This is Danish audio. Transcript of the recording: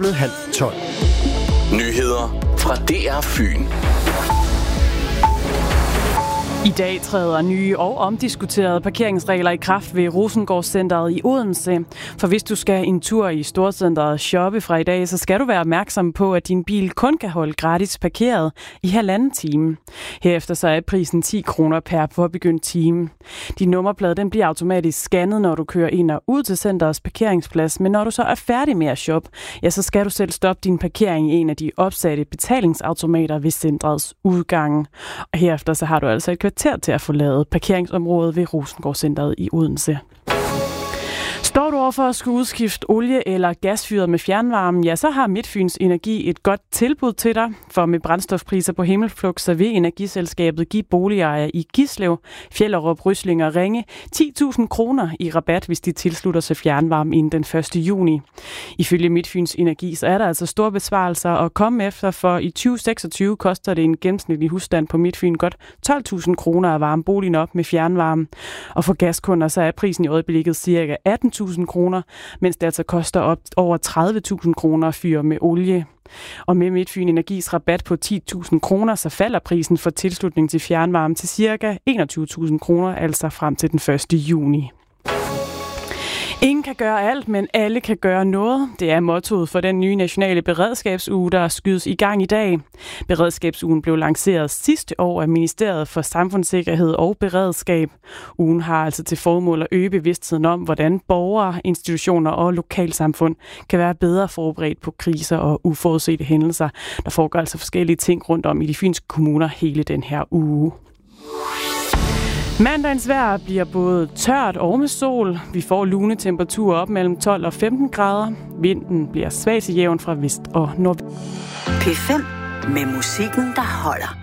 blevet 11:30. Nyheder fra DR Fyn. I dag træder nye og omdiskuterede parkeringsregler i kraft ved Rosengårdscenteret i Odense. For hvis du skal en tur i storcenteret shoppe fra i dag, så skal du være opmærksom på, at din bil kun kan holde gratis parkeret i 1,5 time. Herefter så er prisen 10 kroner per påbegyndt time. Din nummerplade den bliver automatisk scannet, når du kører ind og ud til centerets parkeringsplads, men når du så er færdig med at shoppe, ja, så skal du selv stoppe din parkering i en af de opsatte betalingsautomater ved centrets udgang. Og herefter så har du altså et kvarter til at forlade parkeringsområdet ved Rosengårdscenteret i Odense. Står du overfor at skulle udskifte olie- eller gasfyret med fjernvarme, ja, så har Midtfyns Energi et godt tilbud til dig. For med brændstofpriser på himmelflugt, så vil energiselskabet give boligejere i Gislev, Fjellerup, Ryslinge og Ringe 10.000 kroner i rabat, hvis de tilslutter sig fjernvarme inden den 1. juni. Ifølge Midtfyns Energi, så er der altså store besvarelser at komme efter, for i 2026 koster det en gennemsnitlig husstand på Midtfyn godt 12.000 kroner at varme boligen op med fjernvarme. Og for gaskunder, så er prisen i øjeblikket ca. 18.000 kroner, mens det altså koster op over 30.000 kroner at fyre med olie. Og med Midtfyn Energis rabat på 10.000 kroner, så falder prisen for tilslutning til fjernvarme til ca. 21.000 kroner, altså frem til den 1. juni. Ingen kan gøre alt, men alle kan gøre noget. Det er mottoet for den nye nationale beredskabsuge, der skydes i gang i dag. Beredskabsugen blev lanceret sidste år af Ministeriet for Samfundssikkerhed og Beredskab. Ugen har altså til formål at øge bevidstheden om, hvordan borgere, institutioner og lokalsamfund kan være bedre forberedt på kriser og uforudsete hændelser. Der foregår altså forskellige ting rundt om i de fynske kommuner hele den her uge. Mandagens vejr bliver både tørt og med sol. Vi får lune temperaturer op mellem 12 og 15 grader. Vinden bliver svag til jævn fra vest og nord. P5 med musikken, der holder.